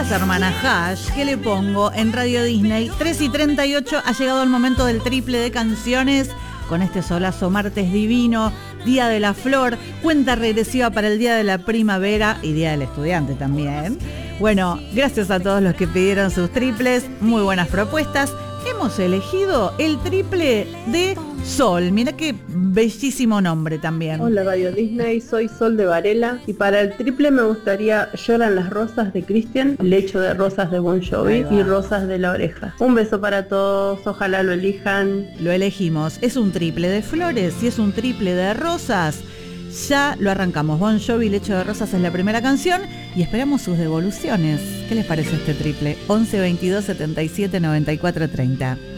las hermanas Hash, ¿qué le pongo? En Radio Disney, 3:38, ha llegado el momento del triple de canciones. Con este solazo martes divino, Día de la Flor, cuenta regresiva para el Día de la Primavera y Día del Estudiante también. Bueno, gracias a todos los que pidieron sus triples, muy buenas propuestas. Hemos elegido el triple de Sol, mira qué bellísimo nombre también. Hola Radio Disney, soy Sol de Varela y para el triple me gustaría Lloran las rosas de Cristian, Lecho de rosas de Bon Jovi y Rosas de la Oreja. Un beso para todos, ojalá lo elijan. Lo elegimos, es un triple de flores y es un triple de rosas. Ya lo arrancamos, Bon Jovi, Lecho de rosas es la primera canción y esperamos sus devoluciones. ¿Qué les parece este triple? 11 22 77 94 30.